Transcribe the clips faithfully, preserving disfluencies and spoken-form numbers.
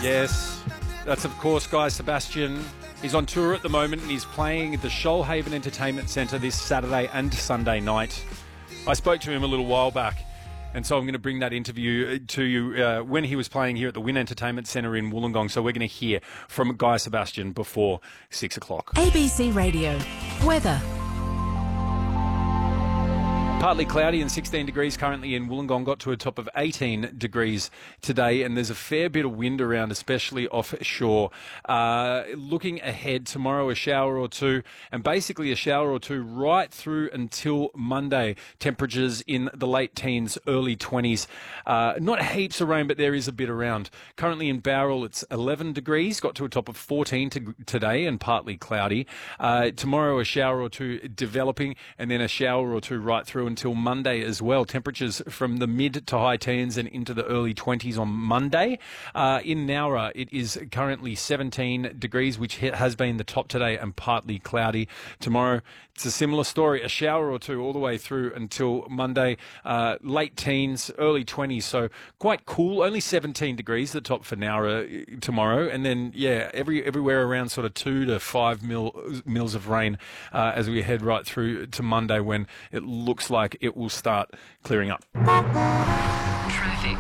Yes, that's of course Guy Sebastian. He's on tour at the moment and he's playing at the Shoalhaven Entertainment Centre this Saturday and Sunday night. I spoke to him a little while back, and so I'm going to bring that interview to you uh, when he was playing here at the Wynn Entertainment Centre in Wollongong. So we're going to hear from Guy Sebastian before six o'clock. A B C Radio. Weather. Partly cloudy and sixteen degrees currently in Wollongong, got to a top of eighteen degrees today, and there's a fair bit of wind around, especially offshore. Uh, looking ahead, tomorrow a shower or two, and basically a shower or two right through until Monday. Temperatures in the late teens, early twenties. Uh, not heaps of rain, but there is a bit around. Currently in Bowral, it's eleven degrees, got to a top of fourteen to, today, and partly cloudy. Uh, tomorrow a shower or two developing, and then a shower or two right through until Monday as well. Temperatures from the mid to high teens and into the early twenties on Monday. Uh, in Nowra, it is currently seventeen degrees, which has been the top today, and partly cloudy. Tomorrow, it's a similar story. A shower or two all the way through until Monday. Uh, late teens, early twenties, so quite cool. Only seventeen degrees, the top for Nowra tomorrow. And then, yeah, every everywhere around sort of two to five mil, mils of rain uh, as we head right through to Monday, when it looks like it will start clearing up. Traffic.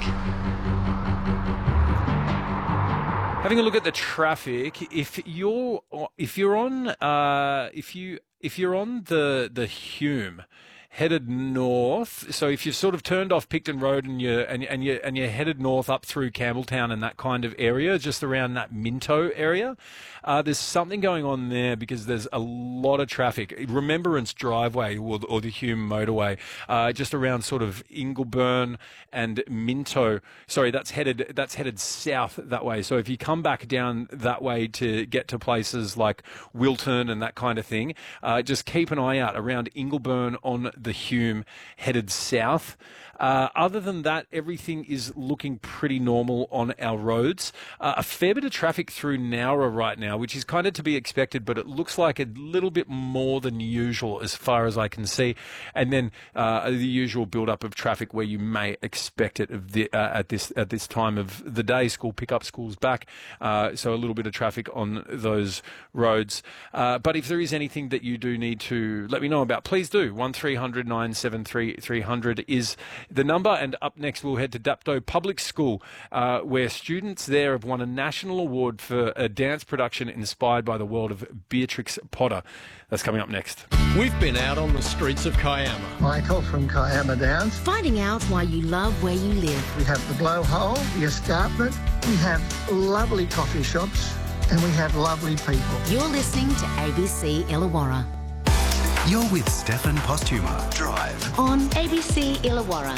Having a look at the traffic, if you're if you're on uh, if you if you're on the the Hume, headed north, so if you've sort of turned off Picton Road and you're and, and you and you're headed north up through Campbelltown and that kind of area, just around that Minto area, uh, there's something going on there because there's a lot of traffic. Remembrance Driveway or, or the Hume Motorway, uh, just around sort of Ingleburn and Minto. Sorry, that's headed that's headed south that way. So if you come back down that way to get to places like Wilton and that kind of thing, uh, just keep an eye out around Ingleburn on the Hume, headed south. Uh, other than that, everything is looking pretty normal on our roads. Uh, a fair bit of traffic through Nowra right now, which is kind of to be expected, but it looks like a little bit more than usual as far as I can see. And then uh, the usual build-up of traffic where you may expect it of the, uh, at this at this time of the day. School pickup, school's back, uh, so a little bit of traffic on those roads. Uh, but if there is anything that you do need to let me know about, please do. one three hundred nine seven three three hundred is the number. And up next, we'll head to Dapto Public School, uh, where students there have won a national award for a dance production inspired by the world of Beatrix Potter. That's coming up next. We've been out on the streets of Kiama. Michael from Kiama Downs. Finding out why you love where you live. We have the blowhole, the escarpment. We have lovely coffee shops, and we have lovely people. You're listening to A B C Illawarra. You're with Stefan Postuma. Drive. On A B C Illawarra.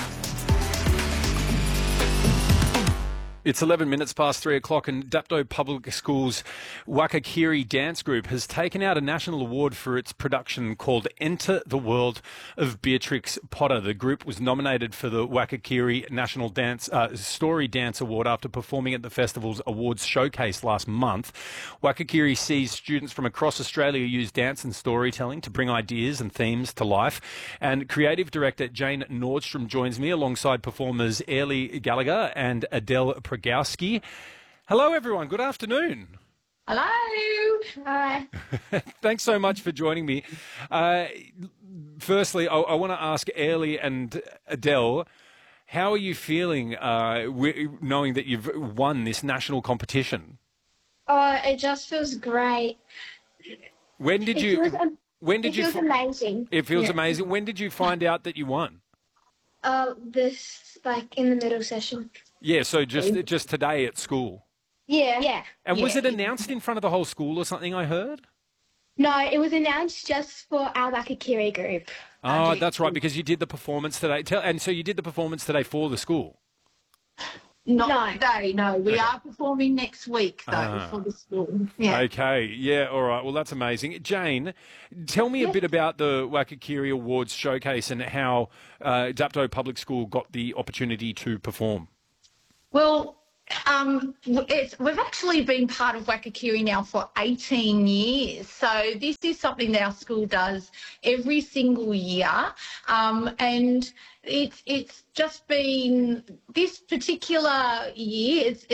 It's eleven minutes past three o'clock, and Dapto Public School's Wakakiri Dance Group has taken out a national award for its production called Enter the World of Beatrix Potter. The group was nominated for the Wakakiri National Dance uh, Story Dance Award after performing at the festival's awards showcase last month. Wakakiri sees students from across Australia use dance and storytelling to bring ideas and themes to life. And creative director Jane Nordstrom joins me alongside performers Airlie Gallagher and Adele Progowski. Hello, everyone. Good afternoon. Hello. Hi. Thanks so much for joining me. Uh, firstly, I, I want to ask Airlie and Adele, how are you feeling uh, w- knowing that you've won this national competition? Oh, it just feels great. When did It you? feels, am- when did it you? feels fi- amazing. It feels Yeah. amazing. When did you find out that you won? Uh, this, like, in the middle session. Yeah, so just just today at school. Yeah. Yeah. And was Yeah. it announced in front of the whole school or something, I heard? No, it was announced just for our Wakakiri group. Oh, that's right, because you did the performance today. Tell, and so you did the performance today for the school. Not No. today, no. We are performing next week, though, Ah. for the school. Yeah. Okay, yeah, all right. Well, that's amazing. Jane, tell me a bit about the Wakakiri Awards showcase and how uh, Dapto Public School got the opportunity to perform. Well, um, it's, we've actually been part of Wakakiri now for eighteen years. So this is something that our school does every single year. Um, and it's it's just been this particular year, it's, it's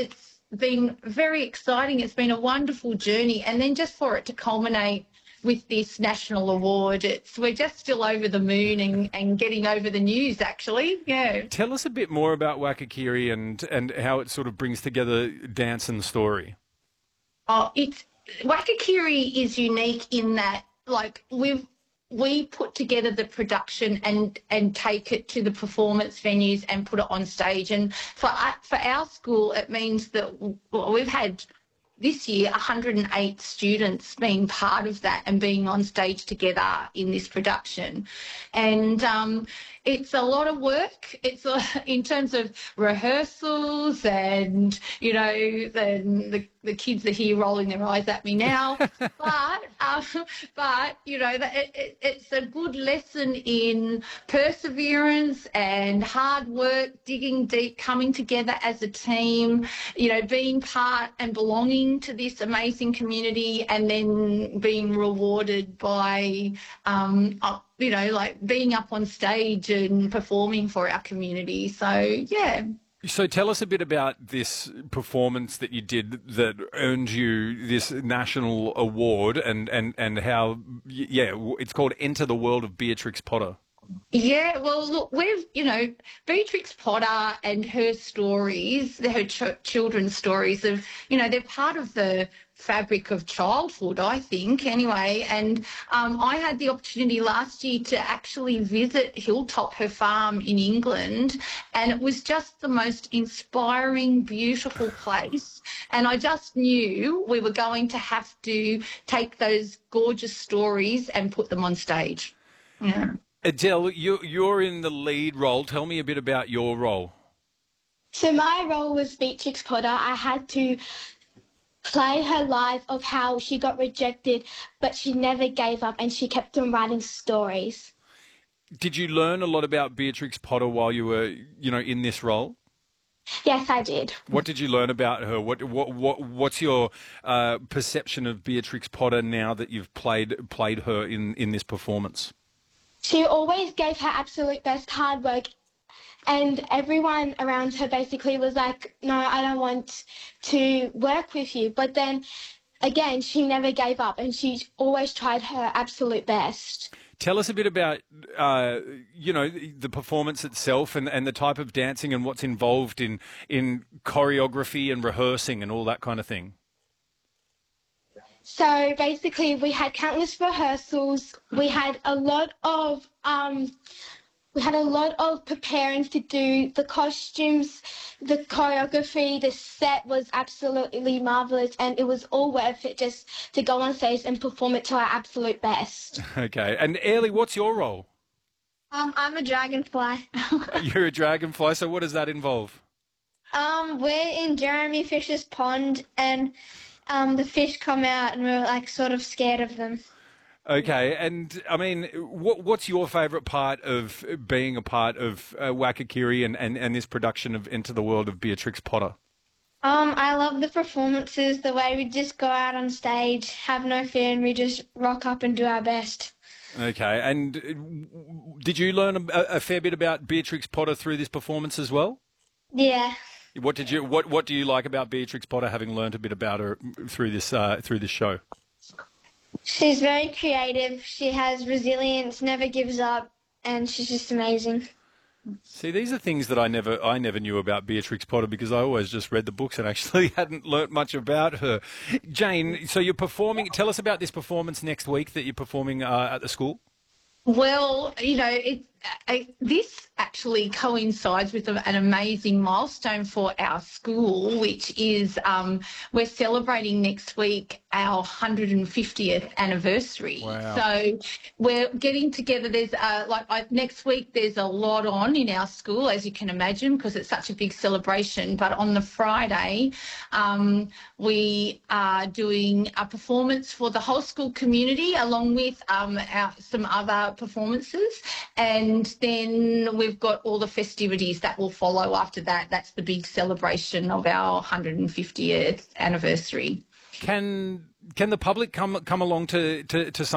been very exciting. It's been a wonderful journey. And then just for it to culminate with this national award, it's we're just still over the moon and, and getting over the news, actually. Yeah. Tell us a bit more about Wakakiri and, and how it sort of brings together dance and story. Oh, it's Wakakiri is unique in that, like, we've we put together the production and and take it to the performance venues and put it on stage. And for uh, for our school, it means that well, we've had this year one hundred eight students being part of that and being on stage together in this production. And um, it's a lot of work. It's a, in terms of rehearsals and, you know, the, the, the kids are here rolling their eyes at me now. but, um, but you know, it, it, it's a good lesson in perseverance and hard work, digging deep, coming together as a team, you know, being part and belonging to this amazing community, and then being rewarded by, um, uh, you know, like being up on stage and performing for our community. So, yeah. So tell us a bit about this performance that you did that earned you this national award, and, and, and how, yeah, it's called Enter the World of Beatrix Potter. Yeah, well, look, we've, you know, Beatrix Potter and her stories, her ch- children's stories of, you know, they're part of the fabric of childhood, I think, anyway. And um, I had the opportunity last year to actually visit Hilltop, her farm in England, and it was just the most inspiring, beautiful place. And I just knew we were going to have to take those gorgeous stories and put them on stage. Yeah. Adele, you, you're in the lead role. Tell me a bit about your role. So my role was Beatrix Potter. I had to play her life of how she got rejected, but she never gave up and she kept on writing stories. Did you learn a lot about Beatrix Potter while you were, you know, in this role? Yes, I did. What did you learn about her? What what what what's your uh, perception of Beatrix Potter now that you've played played her in, in this performance? She always gave her absolute best, hard work, and everyone around her basically was like, no, I don't want to work with you. But then, again, she never gave up, and she always tried her absolute best. Tell us a bit about, uh, you know, the performance itself and, and the type of dancing and what's involved in, in choreography and rehearsing and all that kind of thing. So basically, we had countless rehearsals. We had a lot of um, we had a lot of preparing to do. The costumes, the choreography, the set was absolutely marvelous, and it was all worth it just to go on stage and perform it to our absolute best. Okay, and Ailey, what's your role? Um, I'm a dragonfly. You're a dragonfly. So what does that involve? um, we're in Jeremy Fish's pond, and Um, the fish come out and we're like sort of scared of them. Okay, and I mean, what, what's your favourite part of being a part of uh, Wakakiri and, and, and this production of Enter the World of Beatrix Potter? Um, I love the performances, the way we just go out on stage, have no fear, and we just rock up and do our best. Okay, and did you learn a, a fair bit about Beatrix Potter through this performance as well? Yeah. What did you what What do you like about Beatrix Potter, having learned a bit about her through this uh, through this show? She's very creative. She has resilience, never gives up, and she's just amazing. See, these are things that I never I never knew about Beatrix Potter, because I always just read the books and actually hadn't learnt much about her. Jane, so you're performing. Tell us about this performance next week that you're performing uh, at the school. Well, you know, it, uh, this actually coincides with an amazing milestone for our school, which is um, we're celebrating next week our one hundred fiftieth anniversary. Wow. So we're getting together. There's uh, like I, next week there's a lot on in our school, as you can imagine, because it's such a big celebration. But on the Friday, um, we are doing a performance for the whole school community, along with um, our, some other performances, and then we've got all the festivities that will follow after that. That's the big celebration of our one hundred fiftieth anniversary. Can can the public come come along to to, to some